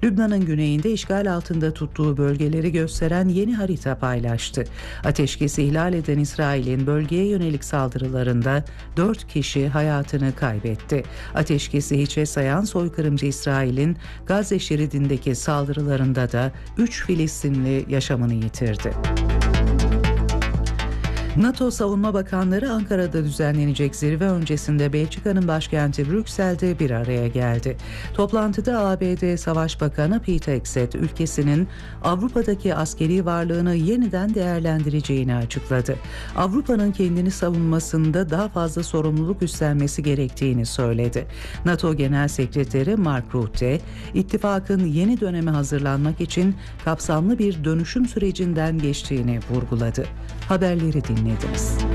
Lübnan'ın güneyinde işgal altında tuttuğu bölgeleri gösteren yeni harita paylaştı. Ateşkesi ihlal eden İsrail'in bölgeye yönelik saldırılarında 4 kişi hayatını kaybetti. Ateşkesi hiçe sayan soykırımcı İsrail'in Gazze şeridindeki saldırılarında da 3 Filistinli yaşamını yitirdi. NATO Savunma Bakanları Ankara'da düzenlenecek zirve öncesinde Belçika'nın başkenti Brüksel'de bir araya geldi. Toplantıda ABD Savaş Bakanı Pete Hegseth ülkesinin Avrupa'daki askeri varlığını yeniden değerlendireceğini açıkladı. Avrupa'nın kendini savunmasında daha fazla sorumluluk üstlenmesi gerektiğini söyledi. NATO Genel Sekreteri Mark Rutte, ittifakın yeni döneme hazırlanmak için kapsamlı bir dönüşüm sürecinden geçtiğini vurguladı. Haberleri dinlediniz.